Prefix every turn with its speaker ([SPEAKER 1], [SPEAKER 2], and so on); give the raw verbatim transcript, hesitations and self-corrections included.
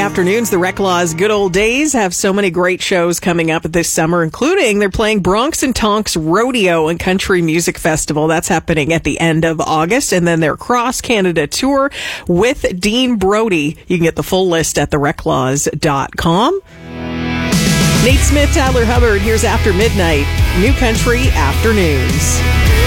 [SPEAKER 1] afternoons. The Reclaws Good Old Days have so many great shows coming up this summer, including they're playing Bronx and Tonks Rodeo and Country Music Festival. That's happening at the end of August. And then their Cross Canada Tour with Dean Brody. You can get the full list at the reclaws dot com. Nate Smith, Tyler Hubbard. Here's After Midnight, New Country Afternoons.